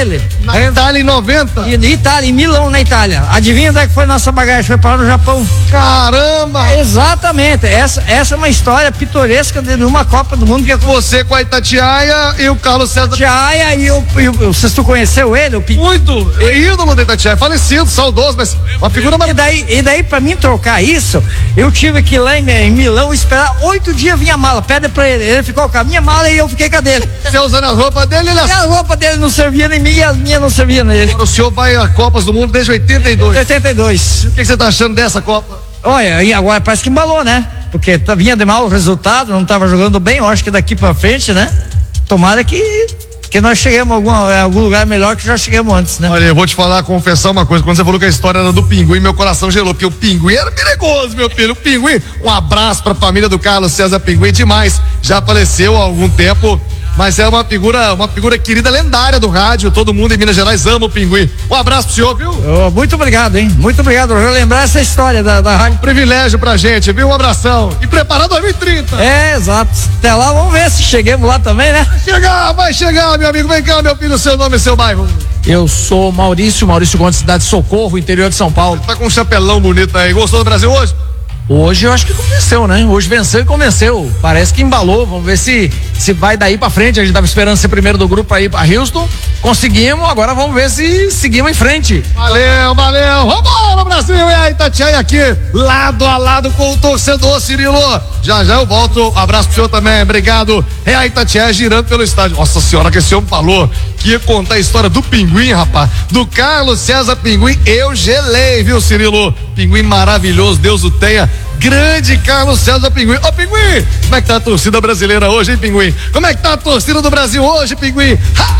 ele. Na Itália em 90? Itália, em Milão, na Itália. Adivinha onde é que foi nossa bagagem? Foi parar no Japão. Caramba! Exatamente. Essa é uma história pitoresca de uma Copa do Mundo que Você com a Itatiaia e o Carlos César. Itatiaia vocês tu conheceu ele? Muito! Ídolo da Itatiaia, falecido, saudoso, mas uma figura E daí pra mim trocar isso, eu tive que ir lá em Milão esperar 8 dias vir a mala. Pede pra ele ficou com a minha mala e eu fiquei com a dele. Você usando as roupas dele, E a roupa dele não servia nem mim e as minhas não serviam nele. O senhor vai a Copas do Mundo desde 82. 82. O que você tá achando dessa Copa? Olha, e agora parece que embalou, né? Porque vinha de mau resultado, não tava jogando bem, eu acho que daqui pra frente, né? Tomara que nós cheguemos em algum lugar melhor que já chegamos antes, né? Olha, eu vou te falar, confessar uma coisa, quando você falou que a história era do Pinguim, meu coração gelou, porque o Pinguim era perigoso, meu filho, o Pinguim, um abraço pra família do Carlos César Pinguim, demais, já faleceu há algum tempo, mas é uma figura querida, lendária do rádio, todo mundo em Minas Gerais ama o Pinguim. Um abraço pro senhor, viu? Muito obrigado, hein? Muito obrigado por relembrar essa história da rádio. Privilégio pra gente, viu? Um abração. E preparar 2030. É, exato. Até lá, vamos ver se chegamos lá também, né? Vai chegar, meu amigo. Vem cá, meu filho, seu nome e seu bairro. Eu sou Maurício Gomes, cidade de Socorro, interior de São Paulo. Tá com um chapelão bonito aí. Gostou do Brasil hoje? Hoje eu acho que convenceu, né? Hoje venceu e convenceu. Parece que embalou. Vamos ver se vai daí pra frente. A gente tava esperando ser primeiro do grupo aí pra Houston. Conseguimos, agora vamos ver se seguimos em frente. Valeu. Vambora, Brasil! E a Itatiaia aqui, lado a lado com o torcedor, Cirilo. Já eu volto. Abraço pro senhor também, obrigado. É a Itatiaia girando pelo estádio. Nossa senhora, que esse homem falou que ia contar a história do Pinguim, rapaz. Do Carlos César Pinguim. Eu gelei, viu, Cirilo? Pinguim maravilhoso, Deus o tenha. Grande Carlos César Pinguim. Ô, Pinguim, como é que tá a torcida brasileira hoje, hein, Pinguim? Como é que tá a torcida do Brasil hoje, Pinguim?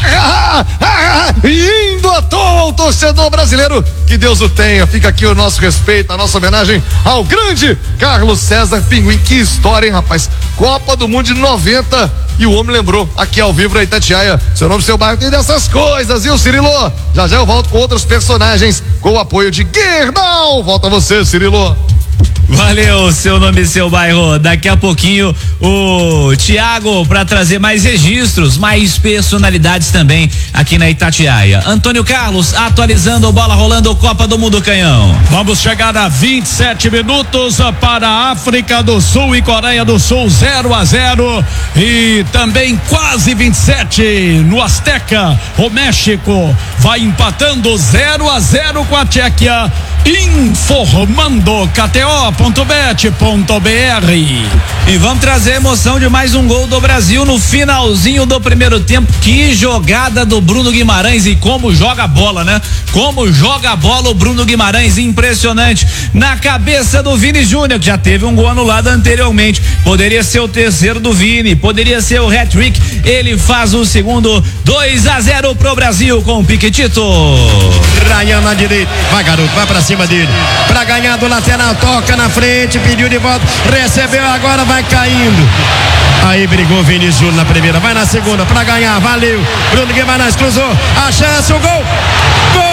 Indo à toa o torcedor brasileiro. Que Deus o tenha. Fica aqui o nosso respeito, a nossa homenagem ao grande Carlos César Pinguim. Que história, hein, rapaz? Copa do Mundo de 90. E o homem lembrou, aqui ao vivo na Itatiaia. Seu nome, seu bairro, tem dessas coisas, viu, Cirilo? Já eu volto com outros personagens, com o apoio de Guerdal. Volta você, Cirilo. Valeu, seu nome e seu bairro. Daqui a pouquinho o Thiago para trazer mais registros, mais personalidades também aqui na Itatiaia. Antônio Carlos atualizando, bola rolando, Copa do Mundo Canhão. Vamos chegar a 27 minutos para a África do Sul e Coreia do Sul, 0-0, e também quase 27 no Azteca. O México vai empatando 0-0 com a Tchequia. Informando KTO.bet.br. E vamos trazer a emoção de mais um gol do Brasil no finalzinho do primeiro tempo. Que jogada do Bruno Guimarães, e como joga a bola, né? Como joga a bola o Bruno Guimarães, impressionante. Na cabeça do Vini Júnior, que já teve um gol anulado anteriormente. Poderia ser o terceiro do Vini, poderia ser o hat-trick. Ele faz o segundo, 2-0 pro Brasil com o Piquetito. Ryan na direita, vai garoto, vai pra cima dele, pra ganhar do lateral, toca na frente, pediu de volta, recebeu, agora vai caindo, aí brigou Vini Júnior na primeira, vai na segunda, pra ganhar, valeu, Bruno Guimarães cruzou, a chance, o gol, gol!